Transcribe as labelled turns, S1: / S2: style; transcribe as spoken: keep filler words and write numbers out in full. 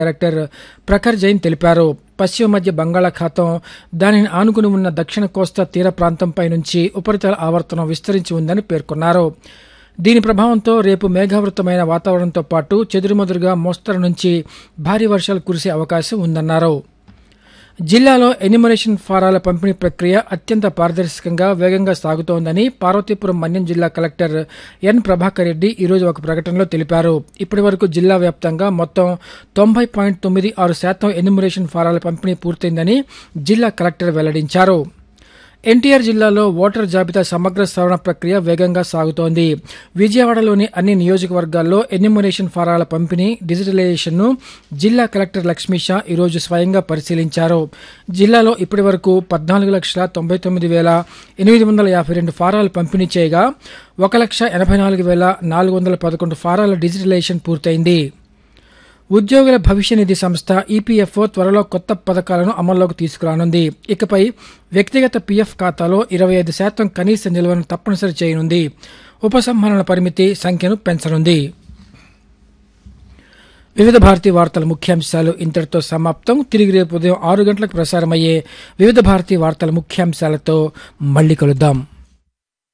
S1: Director Prakhar Jain తెలిపారు. పశ్చిమ మధ్య బంగాళాఖాతం, దానిని ఆనుకుని ఉన్న దక్షిణ కోస్తా తీర ప్రాంతంపై నుంచి ఉపరితల ఆవర్తనం విస్తరించి ఉందని పేర్కొన్నారు. దీని ప్రభావంతో రేపు మేఘావృతమైన వాతావరణంతో పాటు చెదురుమదురుగా మోస్తరు నుంచి భారీ వర్షాలు కురిసే అవకాశం ఉందన్నారు. జిల్లాలో ఎన్యూమరేషన్ ఫారాల పంపిణీ ప్రక్రియ అత్యంత పారదర్శకంగా వేగంగా సాగుతోందని పార్వతీపురం మన్యం జిల్లా కలెక్టర్ ఎన్ ప్రభాకర్ రెడ్డి ఈరోజు ఒక ప్రకటనలో తెలిపారు. ఇప్పటి వరకు జిల్లా వ్యాప్తంగా మొత్తం తొంభై పాయింట్ తొమ్మిది ఆరు శాతం ఎన్యూమరేషన్ ఫారాల పంపిణీ పూర్తయిందని జిల్లా కలెక్టర్ వెల్లడించారు. ఎన్టీఆర్ జిల్లాలో ఓటర్ జాబితా సమగ్ర సవరణ ప్రక్రియ వేగంగా సాగుతోంది. విజయవాడలోని అన్ని నియోజకవర్గాల్లో ఎన్యూమరేషన్ ఫారాల పంపిణీ, డిజిటలైజేషన్ను జిల్లా కలెక్టర్ లక్ష్మీషా ఈరోజు స్వయంగా పరిశీలించారు. జిల్లాలో ఇప్పటి వరకు పద్నాలుగు లక్షల తొంభై తొమ్మిది వేల ఎనిమిది వందల యాభై రెండు ఫారాలు పంపిణీ చేయగా ఒక లక్ష ఎనభై నాలుగు వేల నాలుగు వందల పదకొండు ఫారాల డిజిటలైజేషన్ పూర్తయింది. ఉద్యోగుల భవిష్య నిధి సంస్థ ఈపీఎఫ్ఓ త్వరలో కొత్త పథకాలను అమల్లోకి తీసుకురానుంది. ఇకపై వ్యక్తిగత పీఎఫ్ ఖాతాలో ఇరవై ఐదు శాతం కనీస నిల్వను తప్పనిసరి చేయనుంది. ఉపసంహరణ పరిమితి సంఖ్యను పెంచనుంది. వివిధ భారతి వార్తల ముఖ్యాంశాలు ఇంతటితో సమాప్తం. తిరిగి రేపు ఉదయం ఆరు గంటలకు ప్రసారమయ్యే వివిధ భారతి వార్తల ముఖ్యాంశాలతో మళ్లీ కలుద్దాం.